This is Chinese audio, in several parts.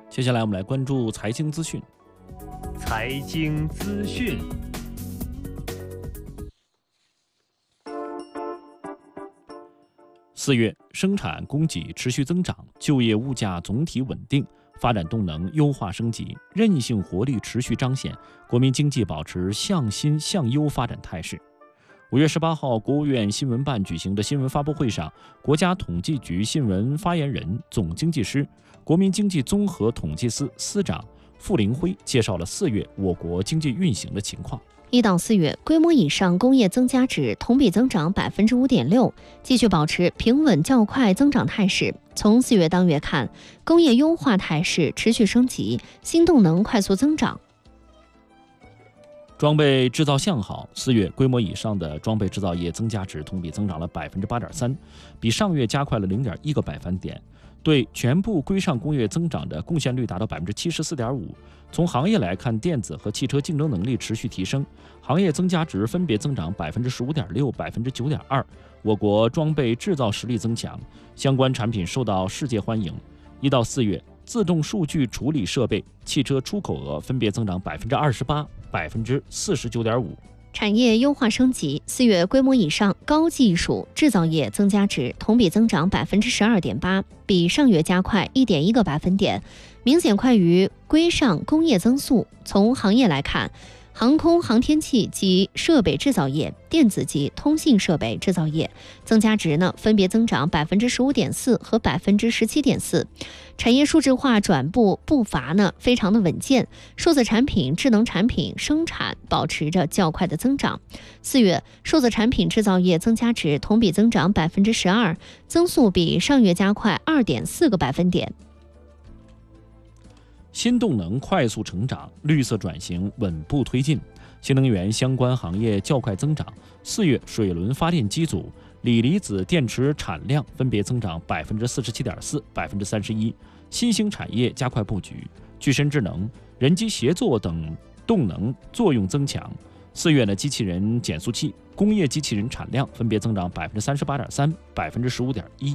接下来我们来关注财经资讯。 财经资讯， 4月生产供给持续增长，就业物价总体稳定，发展动能优化升级，韧性活力持续彰显，国民经济保持向新向优发展态势。5月18号，国务院新闻办举行的新闻发布会上，国家统计局新闻发言人、总经济师、国民经济综合统计司司长傅林辉介绍了4月我国经济运行的情况。 1到4月，规模以上工业增加值同比增长 5.6%， 继续保持平稳较快增长态势。从4月当月看，工业优化态势持续升级，新动能快速增长。 装备制造向好，4月规模以上的装备制造业增加值同比增长了 8.3%， 比上月加快了 0.1个百分点，对全部规上工业增长的贡献率达到 74.5%。从行业来看，电子和汽车竞争能力持续提升，行业增加值分别增长 15.6%、9.2%。我国装备制造实力增强，相关产品受到世界欢迎。1到4月，自动数据处理设备、汽车出口额分别增长 28%、49.5%。 产业优化升级，4月规模以上高技术制造业增加值同比增长 12.8%， 比上月加快 1.1个百分点，明显快于规上工业增速。从行业来看，航空航天器及设备制造业、电子及通信设备制造业增加值分别增长 15.4% 和 17.4%。产业数字化转步伐非常的稳健，数字产品、智能产品生产保持着较快的增长。4月，数字产品制造业增加值同比增长 12%， 增速比上月加快 2.4个百分点。 新动能快速成长，绿色转型稳步推进，新能源相关行业较快增长。4月，水轮发电机组、锂离子电池产量分别增长 47.4%、31%。新兴产业加快布局，具身智能、人机协作等动能作用增强。4月的机器人减速器、工业机器人产量分别增长 38.3%、15.1%。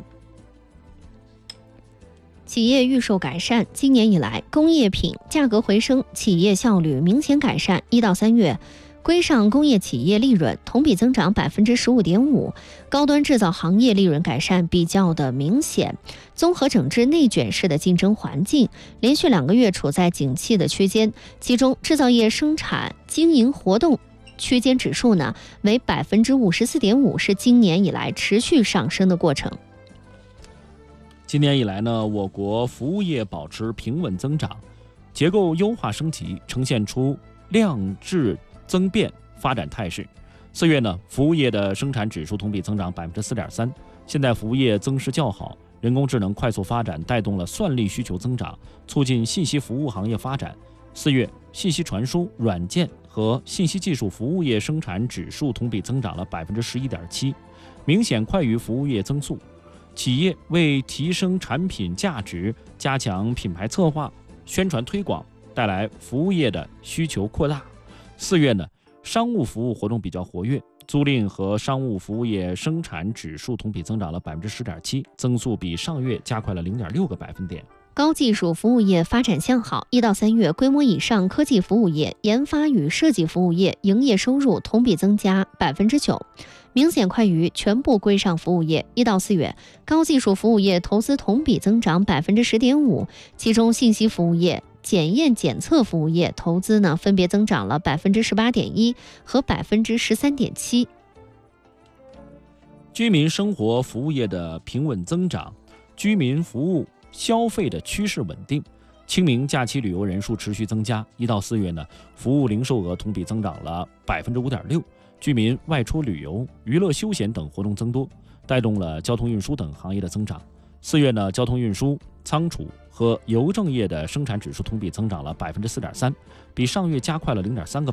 企业预售改善，今年以来，工业品价格回升，企业效率明显改善。1到3月，规上工业企业利润同比增长 15.5%， 高端制造行业利润改善比较的明显。综合整治内卷式的竞争环境，连续2个月处在景气的区间，其中制造业生产经营活动区间指数为 54.5%， 是今年以来持续上升的过程。 今年以来我国服务业保持平稳增长，结构优化升级，呈现出量质增变发展态势。4月服务业的生产指数同比增长 4.3%， 现代服务业增势较好，人工智能快速发展带动了算力需求增长，促进信息服务行业发展。4月，信息传输、软件和信息技术服务业生产指数同比增长了 11.7%， 明显快于服务业增速。企业为提升产品价值，加强品牌策划、宣传推广，带来服务业的需求扩大。4月商务服务活动比较活跃，租赁和商务服务业生产指数同比增长了 10.7%， 增速比上月加快了 0.6个百分点。 高技术服务业发展向好，1到3月规模以上科技服务业、研发与设计服务业营业收入同比增加 9%， 明显快于全部规上服务业。1到4月，高技术服务业投资同比增长 10.5%， 其中信息服务业、检验检测服务业投资分别增长了 18.1% 和 13.7%。 居民生活服务业的平稳增长，居民服务消费的趋势稳定，清明假期旅游人数持续增加。1到4月服务零售额同比增长了 5.6%， 居民外出旅游、娱乐休闲等活动增多，带动了交通运输等行业的增长。4月交通运输、仓储和邮政业的生产指数同比增长了 4.3%， 比上月加快了 0.3个